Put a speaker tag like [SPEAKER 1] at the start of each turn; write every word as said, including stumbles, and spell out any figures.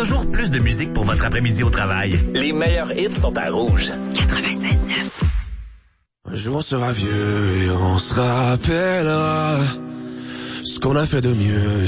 [SPEAKER 1] Toujours plus de musique pour votre après-midi au travail. Les meilleurs hits sont à Rouge. quatre-vingt-seize neuf.
[SPEAKER 2] Un jour on sera vieux et on se rappellera ce qu'on a fait de mieux.